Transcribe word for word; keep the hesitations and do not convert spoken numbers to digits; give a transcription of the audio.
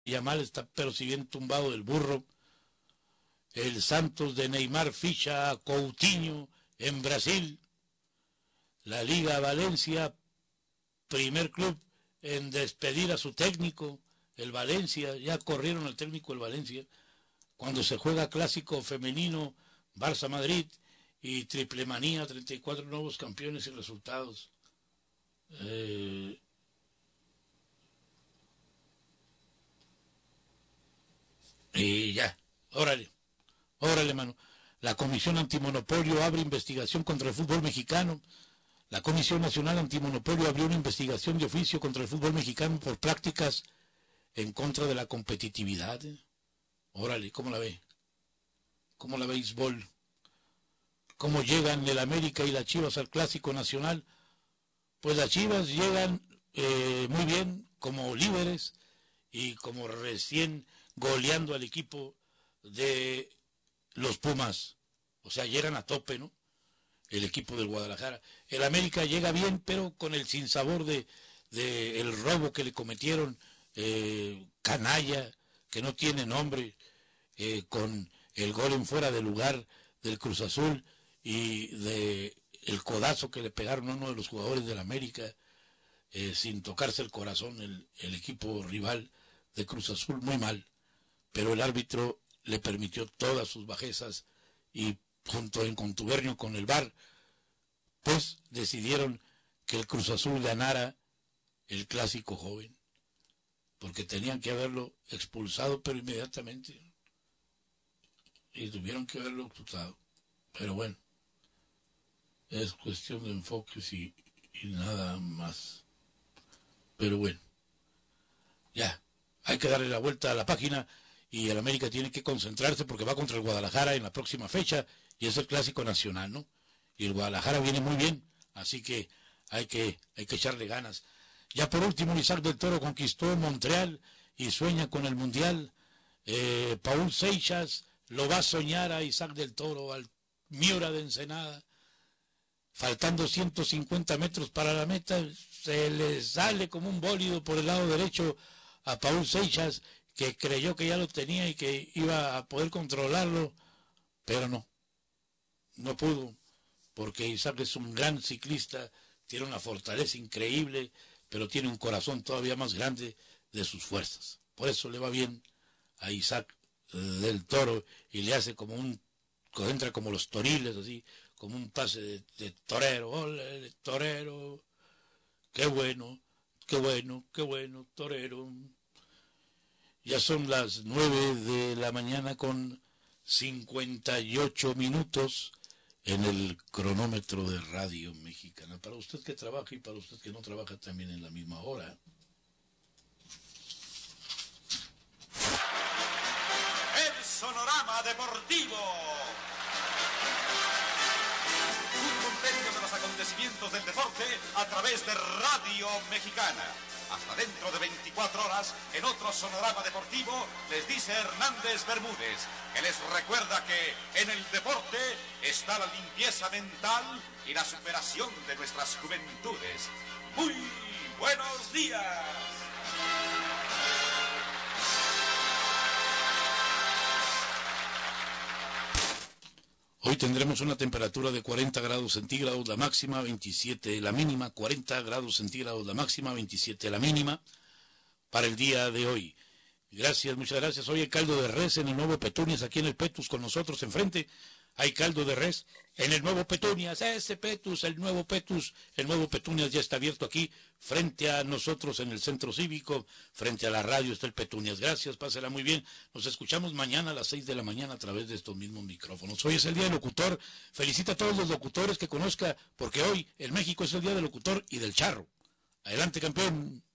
Yamal está pero si bien tumbado del burro. El Santos de Neymar ficha a Coutinho en Brasil. La Liga Valencia, primer club en despedir a su técnico, el Valencia, ya corrieron al técnico del Valencia. Cuando se juega clásico femenino, Barça-Madrid y triple manía, treinta y cuatro nuevos campeones y resultados. Eh, y ya, órale, órale, mano. La Comisión Antimonopolio abre investigación contra el fútbol mexicano. La Comisión Nacional Antimonopolio abrió una investigación de oficio contra el fútbol mexicano por prácticas en contra de la competitividad. ¿eh? Órale, ¿cómo la ve? ¿Cómo la béisbol? ¿Cómo llegan el América y las Chivas al Clásico Nacional? Pues las Chivas llegan eh, muy bien como líderes y como recién goleando al equipo de los Pumas. O sea, llegan a tope, ¿no? El equipo del Guadalajara. El América llega bien, pero con el sinsabor de, de el robo que le cometieron, eh, canalla, que no tiene nombre, eh, con el gol en fuera de lugar del Cruz Azul y de el codazo que le pegaron a uno de los jugadores del América, eh, sin tocarse el corazón, el, el equipo rival de Cruz Azul, muy mal. Pero el árbitro le permitió todas sus bajezas y junto en contubernio con el V A R, pues decidieron que el Cruz Azul ganara el clásico joven, porque tenían que haberlo expulsado, pero inmediatamente, y tuvieron que haberlo expulsado. Pero bueno, es cuestión de enfoques y, y nada más. Pero bueno, ya, hay que darle la vuelta a la página y el América tiene que concentrarse porque va contra el Guadalajara en la próxima fecha y es el clásico nacional, ¿no? Y el Guadalajara viene muy bien, así que hay que, hay que echarle ganas. Ya por último, Isaac del Toro conquistó Montreal y sueña con el Mundial. Eh, Paul Seixas lo va a soñar a Isaac del Toro, al Miura de Ensenada. Faltando ciento cincuenta metros para la meta, se le sale como un bólido por el lado derecho a Paul Seixas, que creyó que ya lo tenía y que iba a poder controlarlo, pero no, no pudo, porque Isaac es un gran ciclista, tiene una fortaleza increíble, pero tiene un corazón todavía más grande de sus fuerzas. Por eso le va bien a Isaac eh, del Toro y le hace como un, entra como los toriles, así, como un pase de, de torero. ¡Ole, torero! ¡Qué bueno, qué bueno, qué bueno, torero! Ya son las nueve de la mañana con cincuenta y ocho minutos en el cronómetro de Radio Mexicana. Para usted que trabaja y para usted que no trabaja también en la misma hora. El Sonorama Deportivo. Un compendio de los acontecimientos del deporte a través de Radio Mexicana. Hasta dentro de veinticuatro horas, en otro Sonorama Deportivo, les dice Hernández Bermúdez, que les recuerda que en el deporte está la limpieza mental y la superación de nuestras juventudes. ¡Muy buenos días! Hoy tendremos una temperatura de cuarenta grados centígrados, la máxima veintisiete, la mínima cuarenta grados centígrados, la máxima veintisiete, la mínima para el día de hoy. Gracias, muchas gracias. Hoy hay caldo de res en el Nuevo Petunias, aquí en el Petus con nosotros enfrente. Hay caldo de res en el Nuevo Petunias, ese Petus, el Nuevo Petus, el Nuevo Petunias ya está abierto aquí, frente a nosotros en el Centro Cívico, frente a la radio está el Petunias. Gracias, pásela muy bien. Nos escuchamos mañana a las seis de la mañana a través de estos mismos micrófonos. Hoy es el Día del Locutor. Felicita a todos los locutores que conozca, porque hoy en México es el Día del Locutor y del Charro. Adelante, campeón.